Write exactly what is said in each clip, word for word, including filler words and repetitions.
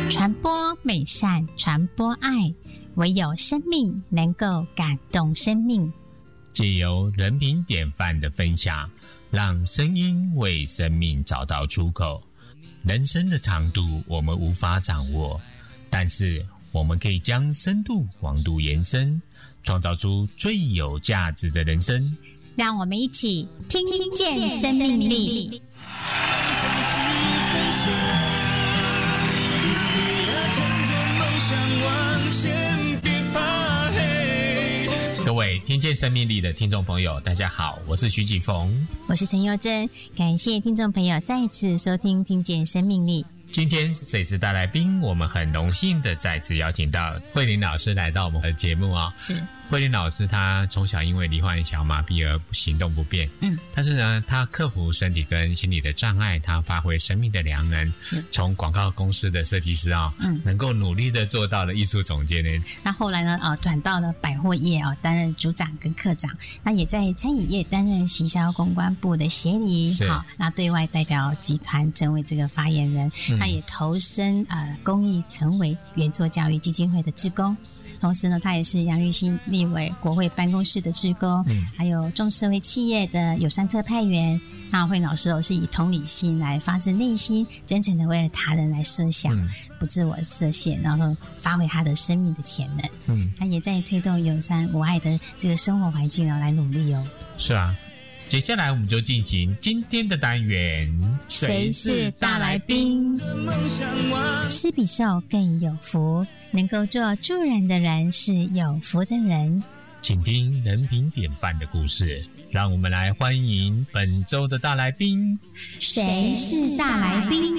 传播美善，传播爱，唯有生命能够感动生命。 藉由人品典范的分享，让声音为生命找到出口。人生的长度我们无法掌握，但是我们可以将深度广度延伸，创造出最有价值的人生。 让我们一起听见生命力。 各位听见生命力的听众朋友，大家好，我是徐启逢， 我是陈佑珍，感谢听众朋友再次收听听见生命力。 今天谁是大来宾，我们很荣幸的再次邀请到慧玲老师来到我们的节目啊、哦。 是慧玲老师，她从小因为罹患小麻痹而行动不便，嗯，但是呢，她克服身体跟心理的障碍，她发挥生命的良能，是从广告公司的设计师啊、哦，嗯，能够努力的做到了艺术总监呢。 那后来呢，呃，转到了百货业哦，担任组长跟科长。那也在餐饮业担任行销公关部的协理，好，那对外代表集团成为这个发言人。嗯、那也投身呃公益，成为圆桌教育基金会的志工。同时呢，他也是杨玉兴立委国会办公室的志工，嗯，还有重社会企业的友善特派员。那慧老师哦，是以同理心来发自内心，真诚的为了他人来设想，嗯、不自我设限，然后发挥他的生命的潜能。嗯，他也在推动友善无爱的这个生活环境来努力哦。 是啊。接下来我们就进行今天的单元， 谁是大来宾？施比受更有福，能够做助人的人是有福的人。 请听人品典范的故事，让我们来欢迎本周的大来宾。 谁是大来宾？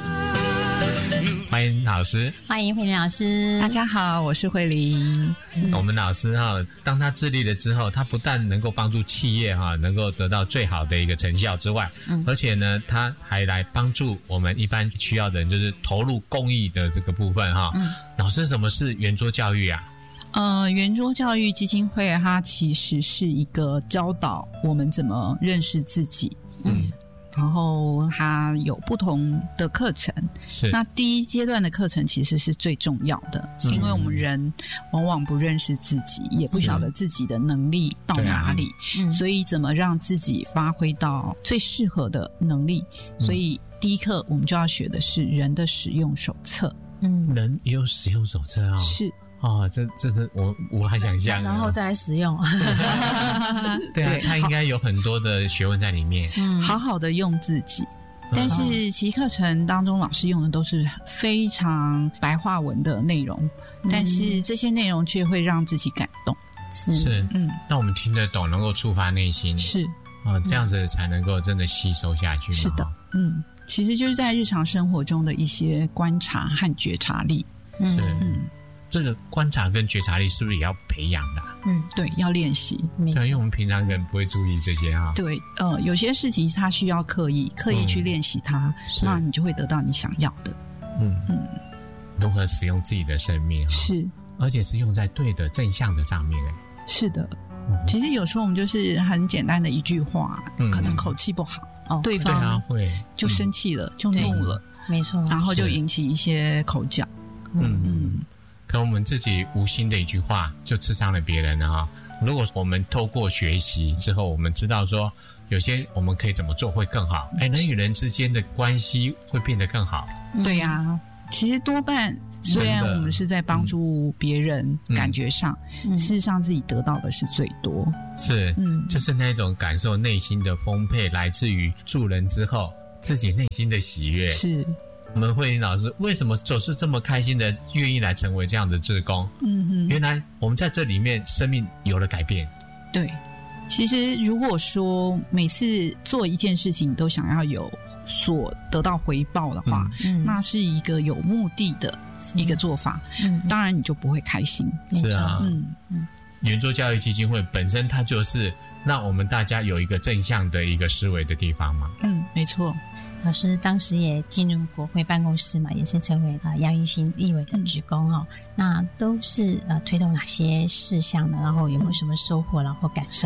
欢迎老师， 欢迎慧玲老师。 大家好，我是慧玲。 嗯、我们老师哈、啊，当他致力了之后，他不但能够帮助企业哈、啊，能够得到最好的一个成效之外，嗯，而且呢，他还来帮助我们一般需要的人，就是投入公益的这个部分哈、啊。嗯，老师，什么是圆桌教育啊？ 呃，圆桌教育基金会它其实是一个教导我们怎么认识自己。嗯。然后它有不同的课程，是那第一阶段的课程其实是最重要的，是因为我们人往往不认识自己，也不晓得自己的能力到哪里，啊、所以怎么让自己发挥到最适合的能力，嗯、所以第一课我们就要学的是人的使用手册。 嗯，人也有使用手册啊、哦？ 是。 哦，这这这我我还想象， 然后再来使用。 对啊，它应该有很多的学问在里面。 嗯，好好的用自己。但是其实课程当中老师用的都是非常白话文的内容，嗯、但是这些内容却会让自己感动。 是，是嗯，那我们听得懂，能够触发内心。 是， 哦，这样子才能够真的吸收下去。 是的，嗯，其实就是在日常生活中的一些观察和觉察力。 是，嗯。这个观察跟觉察力是不是也要培养的、啊？ 嗯，对，要练习。 对，因为我们平常人不会注意这些啊。 对，呃，有些事情它需要刻意刻意去练习它，嗯、那你就会得到你想要的。 嗯嗯，如何使用自己的生命、啊？是，而且是用在对的正向的上面。 是的，嗯、其实有时候我们就是很简单的一句话，嗯、可能口气不好，哦、对方对啊会就生气了，嗯、就怒了， 没错， 然后就引起一些口角。 嗯嗯。可能我们自己无心的一句话就刺伤了别人了啊！如果我们透过学习之后，我们知道说有些我们可以怎么做会更好，哎，人与人之间的关系会变得更好。 对呀、啊，其实多半虽然我们是在帮助别人，嗯、感觉上，嗯、事实上自己得到的是最多。 是，嗯，就是那种感受内心的丰沛，来自于助人之后自己内心的喜悦。 是。 我们慧玲老师为什么总是这么开心的愿意来成为这样的志工？嗯哼，原来我们在这里面生命有了改变。 对，其实如果说每次做一件事情都想要有所得到回报的话，嗯、那是一个有目的的一个做法。嗯，当然你就不会开心。 是啊，嗯嗯，圆桌教育基金会本身它就是让我们大家有一个正向的一个思维的地方嘛。 嗯，没错。 老师当时也进入国会办公室嘛，也是成为啊杨玉兴立委的职工哦。嗯、那都是呃推动哪些事项呢？然后有没有什么收获然后感受？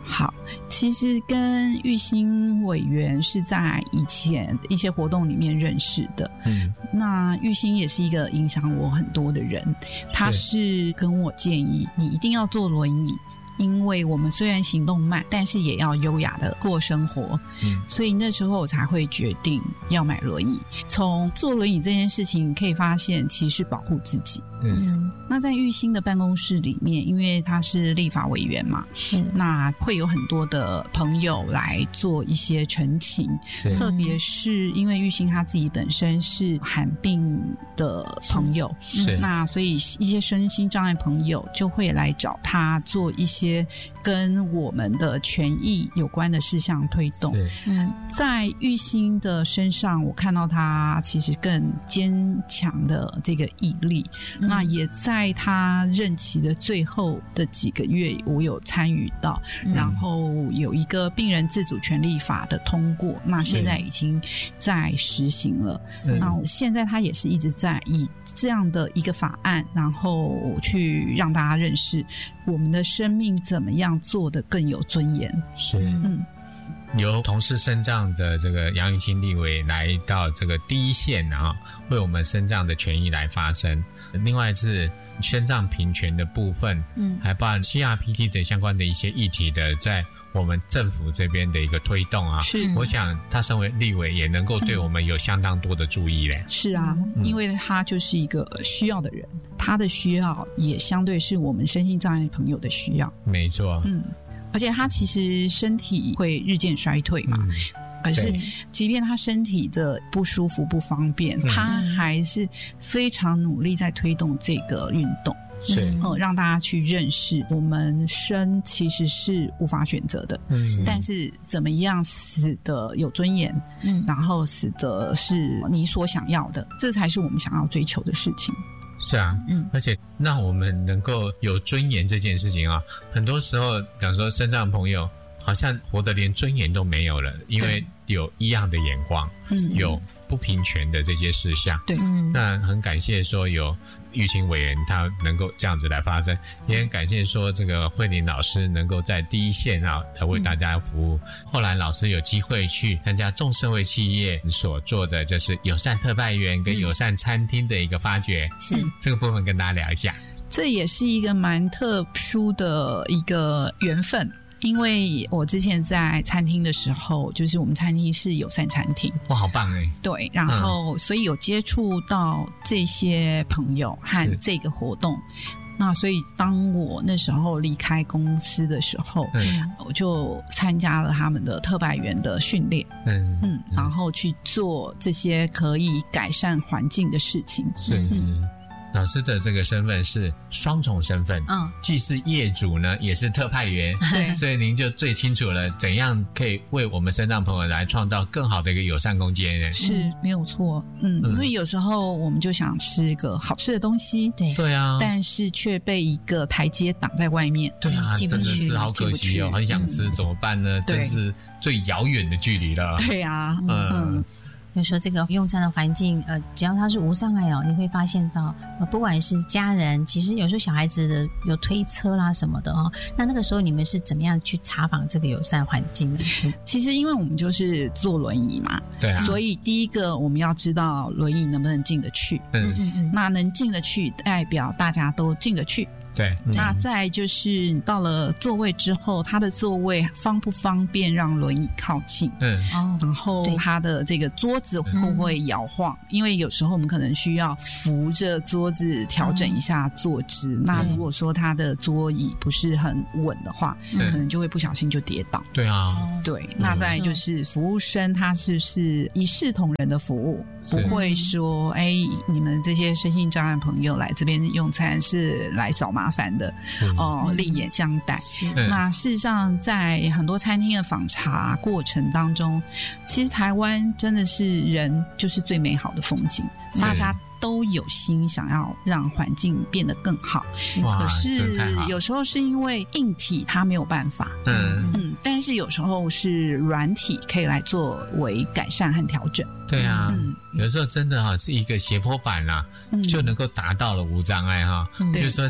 好，其实跟玉兴委员是在以前一些活动里面认识的。嗯，那玉兴也是一个影响我很多的人，他是跟我建议你一定要坐轮椅。因为我们虽然行动慢，但是也要优雅的过生活，嗯，所以那时候我才会决定要买轮椅。从坐轮椅这件事情，你可以发现其实是保护自己。嗯，那在玉兴的办公室里面，因为他是立法委员嘛，是那会有很多的朋友来做一些陈情，特别是因为玉兴他自己本身是罕病的朋友，是那所以一些身心障碍朋友就会来找他做一些跟我们的权益有关的事项推动。嗯，在玉兴的身上，我看到他其实更坚强的这个毅力。嗯，那也在他任期的最后的几个月，我有参与到，嗯，然后有一个病人自主权利法的通过，那现在已经在实行了。那现在他也是一直在以这样的一个法案，然后去让大家认识我们的生命怎么样做得更有尊严。 是，嗯。由同是身障的这个杨玉兴立委来到这个第一线啊，为我们身障的权益来发声。另外是身障平权的部分，嗯，还包含 C R P T 的相关的一些议题的，在我们政府这边的一个推动啊，是，我想他身为立委也能够对我们有相当多的注意嘞。嗯， 是啊，嗯，因为他就是一个需要的人，他的需要也相对是我们身心障碍朋友的需要。 没错，嗯。 而且他其实身体会日渐衰退嘛，嗯，可是即便他身体的不舒服不方便，嗯，他还是非常努力在推动这个运动，是，嗯，让大家去认识我们生其实是无法选择的，嗯，但是怎么样死得有尊严，嗯，然后死得是你所想要的，这才是我们想要追求的事情。 是啊，嗯，而且让我们能够有尊严这件事情啊，很多时候，比方说身障朋友好像活得连尊严都没有了，因为有异样的眼光，嗯，有不平权的这些事项。对，那很感谢说有玉兴委员他能够这样子来发声，也很感谢说这个慧玲老师能够在第一线啊来为大家服务。嗯，后来老师有机会去参加众社会企业所做的就是友善特派员跟友善餐厅的一个发掘，是，嗯，这个部分跟大家聊一下。 这也是一个蛮特殊的一个缘分。因为我之前在餐厅的时候，就是我们餐厅是友善餐厅， 哇，好棒哎！ 对，然后所以有接触到这些朋友和这个活动。那所以当我那时候离开公司的时候，嗯，我就参加了他们的特派员的训练，嗯嗯，然后去做这些可以改善环境的事情。 是，嗯。老师的这个身份是双重身份，嗯，既是业主呢，也是特派员，对，所以您就最清楚了怎样可以为我们身障朋友来创造更好的一个友善空间。 是，没有错，嗯，因为有时候我们就想吃个好吃的东西，对对啊， 但是却被一个台阶挡在外面， 对啊，进不去，真的是好可惜哦，很想吃，嗯，怎么办呢？真是最遥远的距离了。 对啊，嗯。嗯， 有时候这个用餐的环境，呃，只要它是无障碍哦，你会发现到，呃，不管是家人，其实有时候小孩子的有推车啦什么的哦，那那个时候你们是怎么样去查访这个友善环境的？嗯， 其实因为我们就是坐轮椅嘛，对啊，所以第一个我们要知道轮椅能不能进得去，嗯嗯嗯，那能进得去，代表大家都进得去。 对，嗯， 那再就是到了座位之后，它的座位方不方便让轮椅靠近？嗯，哦，然后它的这个桌子会不会摇晃？嗯，因为有时候我们可能需要扶着桌子调整一下坐姿。嗯，那如果说它的桌椅不是很稳的话，嗯，可能就会不小心就跌倒。 对啊， 对。那再就是服务生，他是不是一视同仁的服务？不会说，哎，你们这些身心障碍朋友来这边用餐是来找麻烦的哦，另眼相待。那事实上在很多餐厅的访查过程当中，其实台湾真的是人就是最美好的风景，大家都有心想要让环境变得更好，可是有时候是因为硬体它没有办法，嗯嗯，但是有时候是软体可以来作为改善和调整。 对啊，嗯，有时候真的哈，是一个斜坡板啦，嗯，就能够达到了无障碍哈。嗯，比如说像这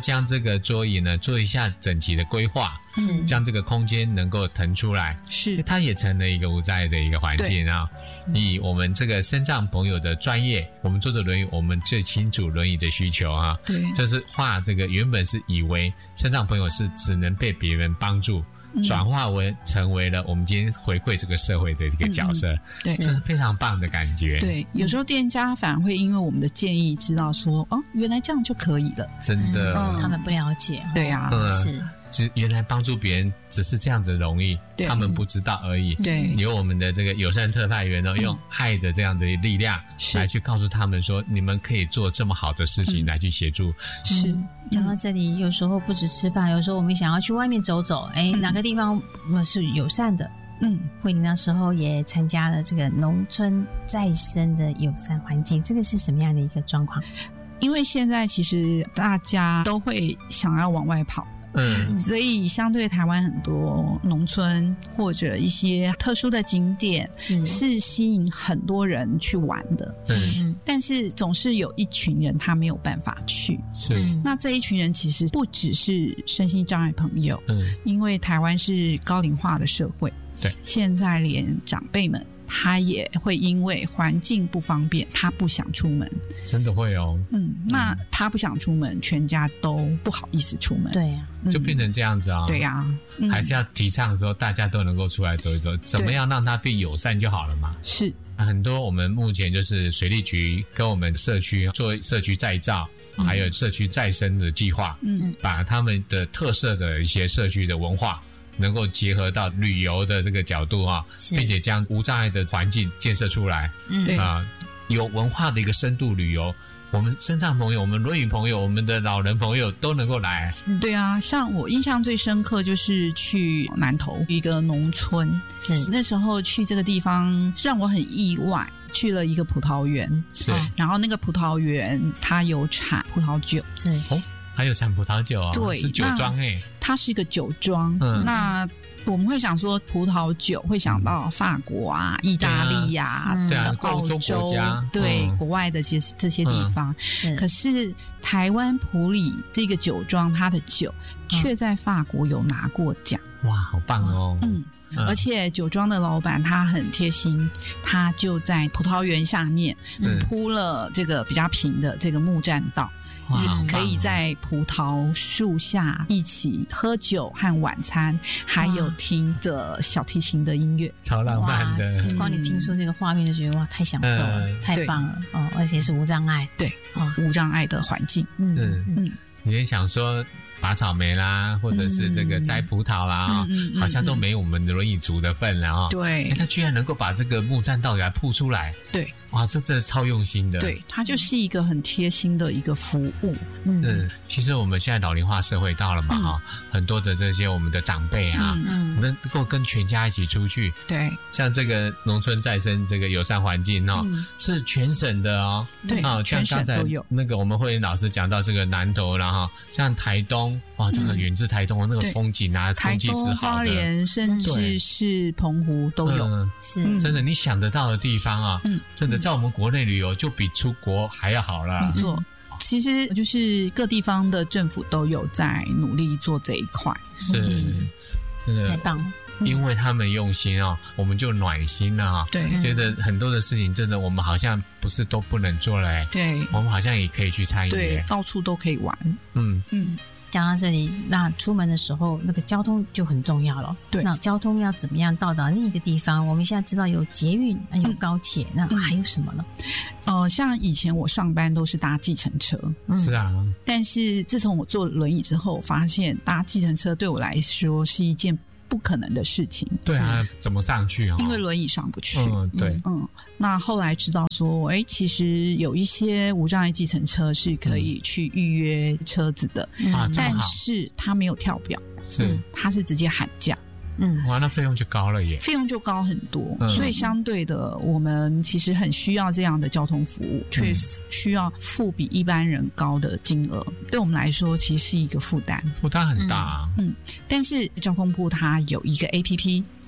个桌椅呢做一下整齐的规划， 是将这个空间能够腾出来， 是它也成了一个无障碍的一个环境啊。以我们这个身障朋友的专业，我们做的轮椅，我们最清楚轮椅的需求啊。 对， 就是画这个原本是以为身障朋友是只能被别人帮助，转化为成为了我们今天回馈这个社会的一个角色，嗯、 对， 这是非常棒的感觉。 对，有时候店家反而会因为我们的建议知道说，哦，原来这样就可以了。 真的， 嗯、他们不了解。 对啊， 嗯、 是。 只原来帮助别人只是这样子容易，他们不知道而已。 对， 由我们的这个友善特派员呢，用爱的这样的力量来去告诉他们说，你们可以做这么好的事情来去协助。 是， 讲到这里，有时候不止吃饭，有时候我们想要去外面走走，哎，哪个地方是友善的？嗯，慧玲那时候也参加了这个农村再生的友善环境，这个是什么样的一个状况？ 因为现在其实大家都会想要往外跑。嗯，所以相对台湾很多农村或者一些特殊的景点是是吸引很多人去玩的，嗯，但是总是有一群人他没有办法去， 是， 那这一群人其实不只是身心障碍朋友，嗯，因为台湾是高龄化的社会， 对， 现在连长辈们他也会因为环境不方便，他不想出门， 真的会哦。 嗯，那他不想出门，全家都不好意思出门， 对呀、 啊， 就变成这样子啊。 对呀、啊嗯， 还是要提倡说大家都能够出来走一走，怎么样让它变友善就好了嘛。 是， 很多我们目前就是水利局跟我们社区做社区再造，嗯、还有社区再生的计划，嗯，把他们的特色的一些社区的文化。能够结合到旅游的这个角度啊，并且将无障碍的环境建设出来， 嗯，对啊，有文化的一个深度旅游，我们身障朋友、我们轮椅朋友、我们的老人朋友都能够来。 嗯，对啊，像我印象最深刻就是去南投一个农村，是那时候去这个地方让我很意外。去了一个葡萄园， 是， 然后那个葡萄园它有产葡萄酒， 是哦。还有产葡萄酒啊、哦， 对， 是酒庄哎， 它是一个酒庄。嗯，那我们会想说葡萄酒，会想到法国啊、意大利呀、啊、 对啊、 澳洲国家， 对、嗯、国外的其实这些地方。嗯、可是台湾埔里这个酒庄，它的酒却在法国有拿过奖。 哇，好棒哦！ 嗯。嗯、而且酒庄的老板他很贴心，他就在葡萄园下面铺了这个比较平的这个木栈道。嗯、可以在葡萄树下一起喝酒和晚餐，还有听着小提琴的音乐， 超浪漫的。 光你听说这个画面就觉得哇，太享受了，嗯、太棒了哦！而且是无障碍， 对，哦、无障碍的环境。 嗯嗯嗯，你也想说。拔草莓啦，或者是这个摘葡萄啦，嗯、好像都没我们的轮椅族的份了啊、哦。 对， 他居然能够把这个木栈道给它铺出来。 对， 哇，这真的超用心的。 对，它就是一个很贴心的一个服务。 嗯，嗯其实我们现在老龄化社会到了嘛，哈、嗯，很多的这些我们的长辈啊，嗯，能够跟全家一起出去。 对， 像这个农村再生这个友善环境哦，嗯、是全省的哦。 对， 啊，像刚才那个我们慧玲老师讲到这个南投然后像台东。哇，这个远至台东的那个风景啊，空气之好的， 花莲甚至是澎湖都有， 嗯、 是真的，你想得到的地方啊，嗯，真的在我们国内旅游就比出国还要好了。 没错，其实就是各地方的政府都有在努力做这一块， 是，嗯、真的太棒了。 因为他们用心哦，我们就暖心了哈。 对， 觉得很多的事情真的我们好像不是都不能做了哎。 对， 我们好像也可以去参与。 对，到处都可以玩。 嗯嗯。 讲到这里，那出门的时候，那个交通就很重要了。 对， 那交通要怎么样到达另一个地方？我们现在知道有捷运，有高铁，嗯、那还有什么呢？ 呃，像以前我上班都是搭计程车， 嗯、是啊。 但是自从我坐轮椅之后，发现搭计程车对我来说是一件不可能的事情。 对啊，怎么上去啊？ 因为轮椅上不去。 嗯，对， 嗯，那后来知道说，哎，其实有一些无障碍计程车是可以去预约车子的， 嗯、 但是它没有跳表， 是， 它是直接喊价。 嗯， 哇，那费用就高了耶， 费用就高很多，嗯、所以相对的，我们其实很需要这样的交通服务，却需要付比一般人高的金额，对我们来说其实是一个负担， 负担很大啊。 嗯，嗯但是交通部它有一个 A P P。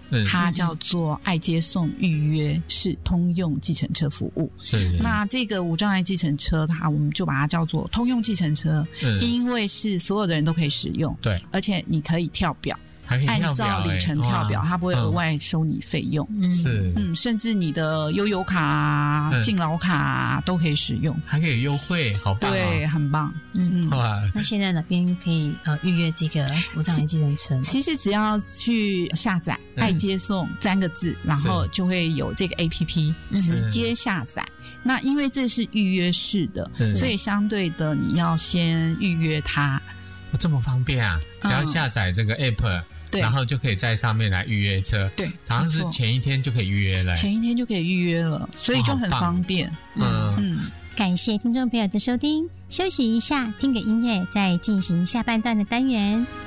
嗯、它叫做爱接送预约式通用计程车服务。 是， 那这个无障碍计程车它我们就把它叫做通用计程车、嗯、因为是所有的人都可以使用， 对， 而且你可以跳表， 还可以跳表、 按照里程跳表，它不会额外收你费用。 嗯，是， 嗯，甚至你的悠游卡啊、嗯、敬老卡啊都可以使用， 还可以优惠，好棒、哦！ 对，很棒。 嗯嗯。那现在哪边可以呃预约这个无障碍计程车？ 其实只要去下载“爱接送”三个字，然后就会有这个 A P P 直接下载。那因为这是预约式的，所以相对的你要先预约它。 哦、这么方便啊！只要下载这个 App、嗯。然后就可以在上面来预约车， 对， 好像是前一天就可以预约了， 前一天就可以预约了，所以就很方便。 嗯嗯，感谢听众朋友的收听，休息一下，听个音乐，再进行下半段的单元。